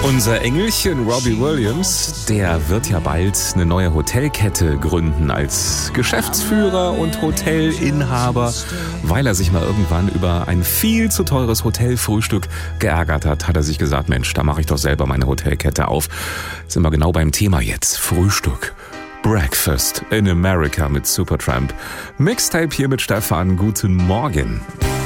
Unser Engelchen Robbie Williams, der wird ja bald eine neue Hotelkette gründen als Geschäftsführer und Hotelinhaber, weil er sich mal irgendwann über ein viel zu teures Hotelfrühstück geärgert hat, hat er sich gesagt, Mensch, da mache ich doch selber meine Hotelkette auf. Sind wir genau beim Thema jetzt, Frühstück. Breakfast in America mit Supertramp. Mixtape hier mit Stefan, guten Morgen.